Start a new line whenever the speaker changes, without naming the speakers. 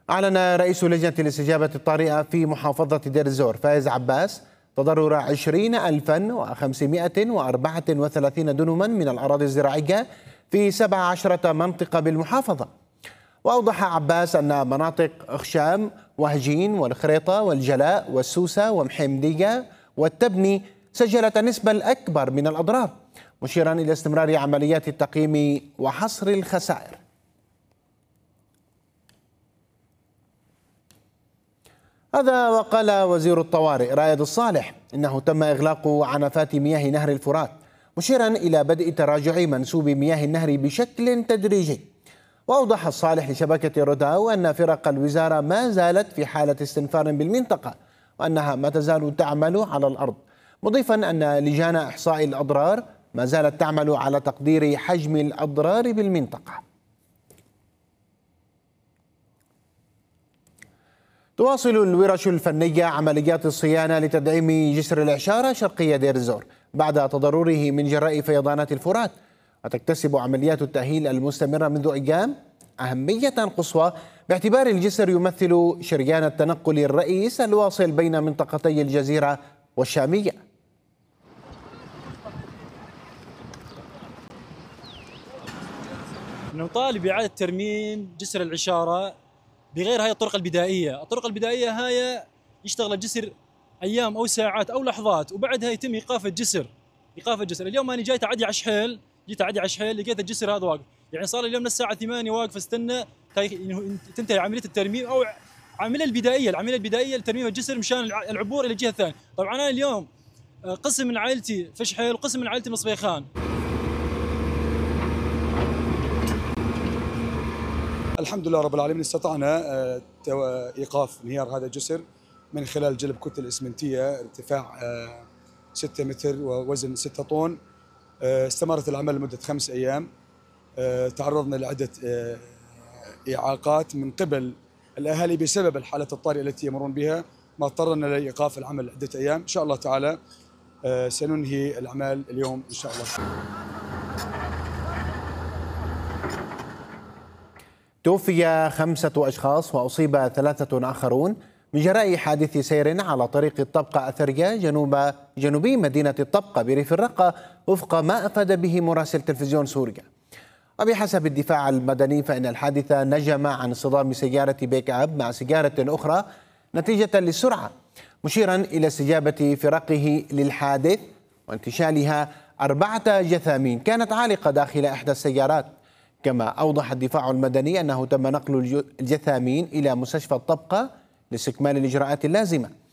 أعلن رئيس لجنة الاستجابة الطارئة في محافظة دير الزور فايز عباس تضرر 20,534 دنما من الأراضي الزراعية في 17 منطقة بالمحافظة. وأوضح عباس أن مناطق أخشام وهجين والخريطة والجلاء والسوسة ومحمدية والتبني سجلت النسبة الأكبر من الأضرار، مشيرا إلى استمرار عمليات التقييم وحصر الخسائر. هذا وقال وزير الطوارئ رائد الصالح إنه تم إغلاق عنفات مياه نهر الفرات، مشيرا إلى بدء تراجع منسوب مياه النهر بشكل تدريجي. وأوضح الصالح لشبكة روداو أن فرق الوزارة ما زالت في حالة استنفار بالمنطقة وأنها ما تزال تعمل على الأرض، مضيفا أن لجان إحصاء الأضرار ما زالت تعمل على تقدير حجم الأضرار بالمنطقة. تواصل الورش الفنية عمليات الصيانة لتدعيم جسر العشارة شرقية دير الزور بعد تضرره من جراء فيضانات الفرات، وتكتسب عمليات التأهيل المستمرة منذ أيام أهمية قصوى باعتبار الجسر يمثل شريان التنقل الرئيس الواصل بين منطقتي الجزيرة والشامية.
نطالب بإعادة ترميم جسر العشارة بغير هاي الطرق البدائية. الطرق البدائية هاي يشتغل الجسر أيام أو ساعات أو لحظات وبعدها يتم إيقاف الجسر. اليوم أنا جيت أعدي على شحيل لقيت الجسر هذا واقف، يعني صار اليوم من الساعة 8 واقف استنى تنتهي عملية الترميم أو العملية البدائية لترميم الجسر مشان العبور إلى الجهة الثانية. طبعا أنا اليوم قسم من عائلتي في شحيل وقسم من عائلتي مصبيخان.
الحمد لله رب العالمين استطعنا إيقاف انهيار هذا الجسر من خلال جلب كتل إسمنتية ارتفاع 6 متر ووزن 6 طن. استمرت العمل لمدة 5 أيام. تعرضنا لعدة إعاقات من قبل الأهالي بسبب الحالة الطارئة التي يمرون بها، ما اضطرنا لإيقاف العمل لعدة أيام. إن شاء الله تعالى سننهي الأعمال اليوم إن شاء الله.
توفي 5 أشخاص وأصيب 3 آخرون من جراء حادث سير على طريق الطبقة أثرية جنوبي مدينة الطبقة بريف الرقة، وفق ما أفاد به مراسل تلفزيون سوريا. وبحسب الدفاع المدني فإن الحادث نجم عن اصطدام سيارة بيك أب مع سيارة أخرى نتيجة للسرعة، مشيرا إلى استجابة فرقه للحادث وانتشالها 4 جثامين كانت عالقة داخل إحدى السيارات. كما أوضح الدفاع المدني أنه تم نقل الجثامين إلى مستشفى الطبقة لاستكمال الإجراءات اللازمة.